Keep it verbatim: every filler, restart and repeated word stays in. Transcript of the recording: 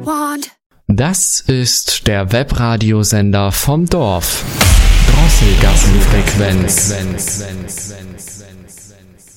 want. Das ist der Webradiosender vom Dorf. Drosselgassenfrequenz.